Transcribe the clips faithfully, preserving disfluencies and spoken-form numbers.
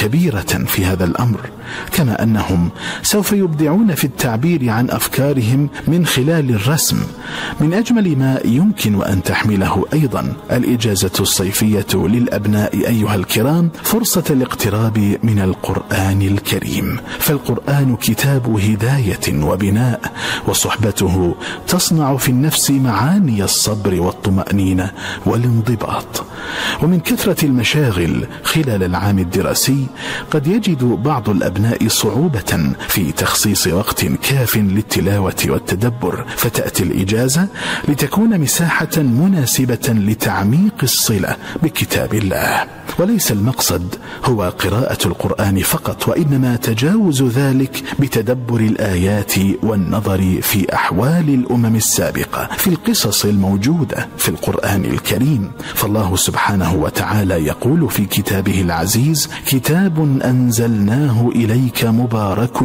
كبيرة في هذا الأمر، كما أنهم سوف يبدعون في التعبير عن أفكارهم من خلال الرسم. من أجمل ما يمكن أن تحمله أيضا الإجازة الصيفية للأبناء أيها الكرام فرصة الاقتراب من القرآن الكريم، فالقرآن كتاب هداية وبناء، وصحبته تصنع في النفس معاني الصبر والطمأنينة والانضباط. ومن كثرة المشاغل خلال العام الدراسي قد يجد بعض الأبناء صعوبة في تخصيص وقت كاف للتلاوة والتدبر، فتأتي الإجازة لتكون مساحة مناسبة لتعميق الصلة بكتاب الله. وليس المقصد هو قراءة القرآن فقط، وإنما تجاوز ذلك بتدبر الآيات والنظر في أحوال الأمم السابقة في القصص الموجودة في القرآن الكريم. فالله سبحانه وتعالى يقول في كتابه العزيز: كتاب أنزلناه إليك مبارك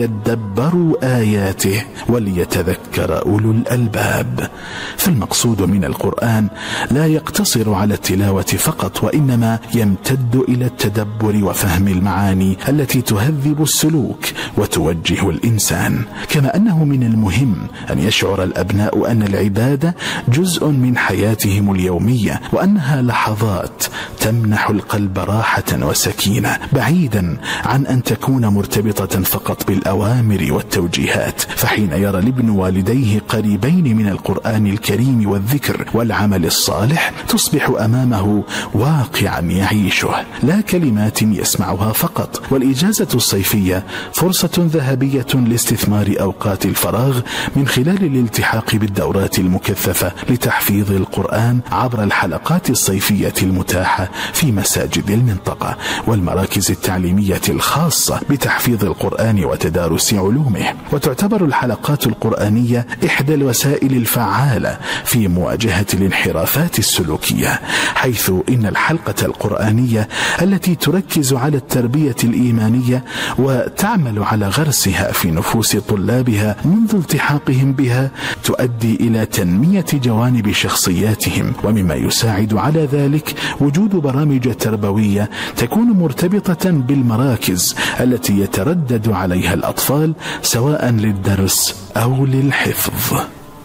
ليدبروا آياته وليتذكر أولو الألباب. فالمقصود من القرآن لا يقتصر على التلاوة فقط، وإنما يمتد إلى التدبر وفهم المعاني التي تهذب السلوك وتوجه الإنسان. كما أنه من المهم أن يشعر الأبناء أن العبادة جزء من حياتهم اليومية، وأنها لحظات تمنح القلب راحة وسكينة، بعيدا عن أن تكون مرتبطة فقط بالأوامر والتوجيهات. فحين يرى الابن والديه قريبين من القرآن الكريم والذكر والعمل الصالح، تصبح أمامه واقعا يعيشه، لا كلمات يسمعها فقط. والإجازة الصيفية فرصة ذهبية لاستثمار أوقات الفراغ من خلال الالتحاق بالدورات المكثفة لتحفيظ القرآن عبر الحلقات الصيفية المتاحة في مساجد المنطقة والمراكز التعليمية الخاصة بتحفيظ القرآن وتدارس علومه. وتعتبر الحلقات القرآنية إحدى الوسائل الفعالة في مواجهة الانحرافات السلوكية، حيث إن الحلقة القرآنية التي تركز على التربية الإيمانية وتعمل على غرسها في نفوس طلابها منذ التحاقهم بها تؤدي إلى تنمية جوانب شخصياتهم. ومما يساعد على ذلك وجود برامج تربوية تكون مرتبطة بالمراكز التي يتردد عليها الأطفال سواء للدرس أو للحفظ.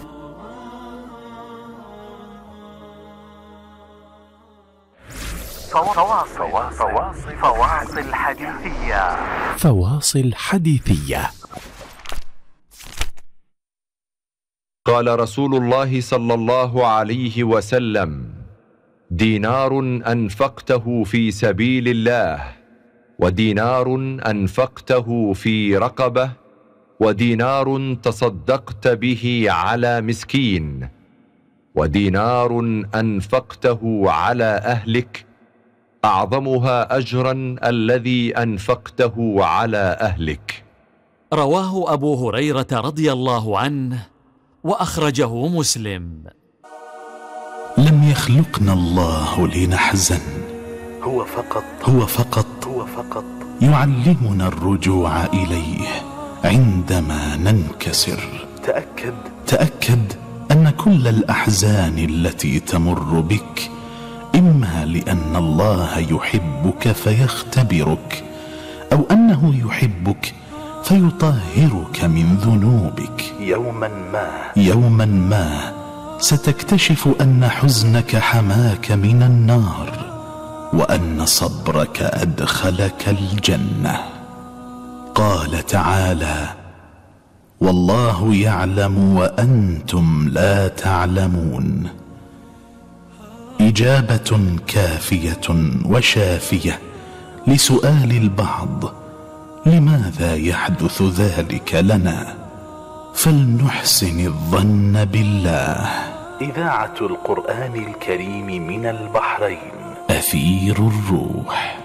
فواصل فواصل حديثية فواصل حديثية. قال رسول الله صلى الله عليه وسلم: دينار أنفقته في سبيل الله، ودينار أنفقته في رقبة، ودينار تصدقت به على مسكين، ودينار أنفقته على أهلك، أعظمها أجرا الذي أنفقته على أهلك. رواه أبو هريرة رضي الله عنه وأخرجه مسلم. لم يخلقنا الله لنحزن، هو فقط هو فقط هو فقط يعلمنا الرجوع إليه عندما ننكسر. تأكد تأكد أن كل الأحزان التي تمر بك إما لأن الله يحبك فيختبرك، أو أنه يحبك فيطهرك من ذنوبك. يوما ما يوما ما ستكتشف أن حزنك حماك من النار، وأن صبرك أدخلك الجنة. قال تعالى: والله يعلم وأنتم لا تعلمون. إجابة كافية وشافية لسؤال البعض: لماذا يحدث ذلك لنا؟ فلنحسن الظن بالله. إذاعة القرآن الكريم من البحرين، أثير الروح.